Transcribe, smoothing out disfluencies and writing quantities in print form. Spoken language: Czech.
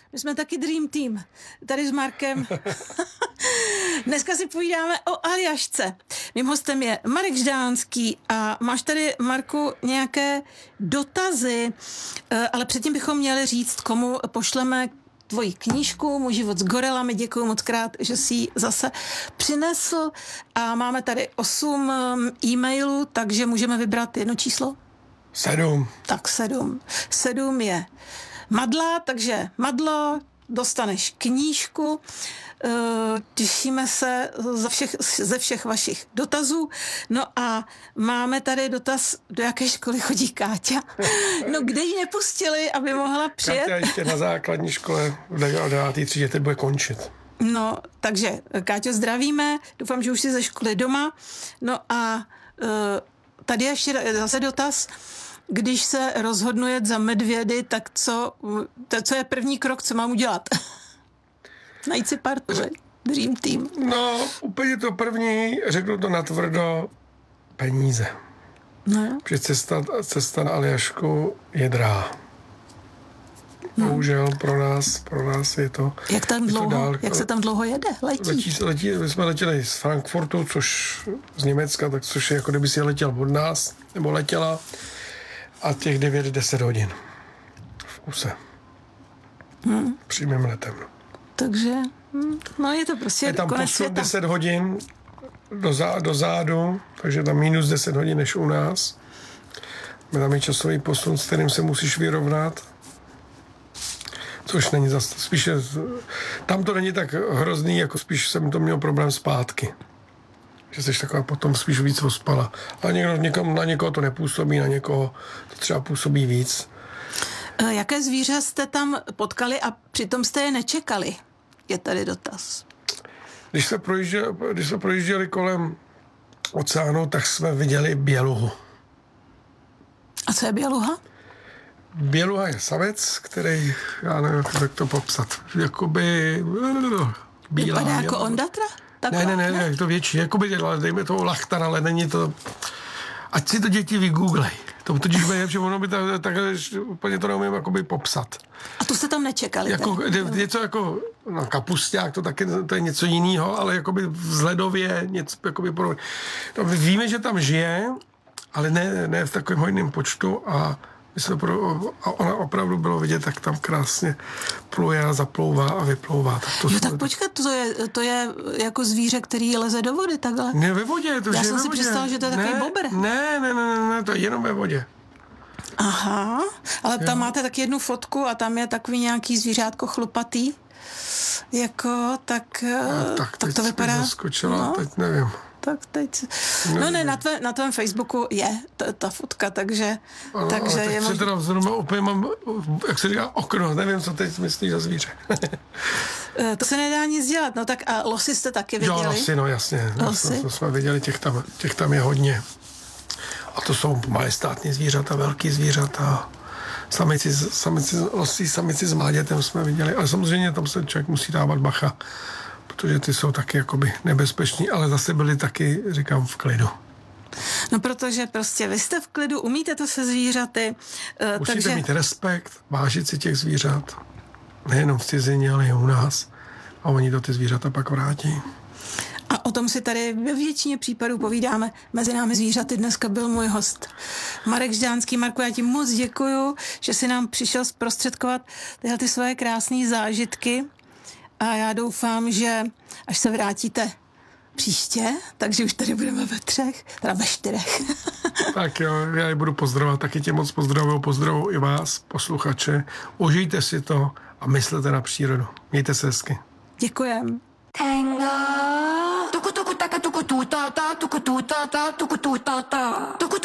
My jsme taky Dream Team. Tady s Markem. Dneska si povídáme o Aljašce. Mým hostem je Marek Žďánský a máš tady, Marku, nějaké dotazy, ale předtím bychom měli říct, komu pošleme tvoji knížku Můj život s gorilami. Děkuju moc krát, že jsi ji zase přinesl a máme tady 8 e-mailů, takže můžeme vybrat jedno číslo? 7. Tak 7. 7 je Madla, takže Madlo, dostaneš knížku. Těšíme se ze všech vašich dotazů. No a máme tady dotaz, do jaké školy chodí Káťa. No kde ji nepustili, aby mohla přijet? Káťa ještě na základní škole v 9. třídě teď bude končit. No, takže Káťo, zdravíme. Doufám, že už jsi ze školy doma. No a tady ještě zase dotaz. Když se rozhodnu jet za medvědy, tak co je první krok, co mám udělat? Najít si partneře, Dream Team. No, úplně to první, řeknu to natvrdo, peníze. No. Protože cesta na Aljašku je drahá. Bohužel pro nás je to. Jak se tam dlouho jede? Letí? My jsme letěli z Frankfurtu, z Německa, což je jako kdyby si letěl od nás, nebo letěla. A těch 9-10 hodin v kuse. Přímým letem. Takže, no je to prostě je tam konec posun světa. 10 hodin do zádu, takže tam minus 10 hodin než u nás. Tam je časový posun, s kterým se musíš vyrovnat. Což není zase, spíše, tam to není tak hrozný, jako spíš jsem to měl problém zpátky. Že jsi taková potom spíš víc ospala. A na někoho to nepůsobí, na někoho to třeba působí víc. Jaké zvíře jste tam potkali a přitom jste je nečekali? Je tady dotaz. Když jsme projížděli kolem oceánu, tak jsme viděli běluhu. A co je běluha? Běluha je savec, který, já nevím, jak to popsat, jakoby bílá. Vypadá jako ondatra? Ne, je to větší, jakoby, dejme to lachtan, ale není to, ať si to děti vygooglej. To totiž bude, že ono by takhle úplně to neumím jakoby popsat. A to jste tam nečekali? Něco jako kapusťák, to je něco jiného, ale jakoby vzhledově něco jakoby podobně. No, víme, že tam žije, ale ne v takovém hojném počtu a ona opravdu bylo vidět, tak tam krásně pluje a zaplouvá a vyplouvá. Tak počkat, to je jako zvíře, který leze do vody takhle? Ne, ve vodě. Já jsem si představila, že to je takový bobr. Ne, to je jenom ve vodě. Aha, ale tam máte taky jednu fotku a tam je takový nějaký zvířátko chlupatý. Tak to vypadá. Zaskočila, no? Teď nevím. Tak teď. No ne, na tvém Facebooku je ta fotka, takže je možná. Teda zrovna opět mám, jak se říká, okno, nevím, co teď myslíš za zvíře. To se nedá nic dělat, no tak a losy jste taky viděli? Jo, losy, no jasně, to jsme viděli, těch tam je hodně. A to jsou majestátní zvířata, velký zvířata, samici s mládětem jsme viděli, ale samozřejmě tam se člověk musí dávat bacha, protože ty jsou taky jakoby nebezpeční, ale zase byli taky, říkám, v klidu. No protože prostě vy jste v klidu, umíte to se zvířaty. Musíte mít respekt, vážit si těch zvířat, nejenom v cizině, ale i u nás. A oni to ty zvířata pak vrátí. A o tom si tady ve většině případů povídáme. Mezi námi zvířaty dneska byl můj host Marek Žďánský. Marku, já ti moc děkuju, že jsi nám přišel zprostředkovat tyhle ty svoje krásné zážitky. A já doufám, že až se vrátíte příště, takže už tady budeme ve 3, teda ve 4. Tak jo, já je budu pozdravovat, taky tě moc pozdravuju i vás, posluchače. Užijte si to a myslete na přírodu. Mějte se hezky. Děkujem. Tango. Tuku tuku taka tuku tu ta ta tuku tu ta ta tuku tu ta ta tuku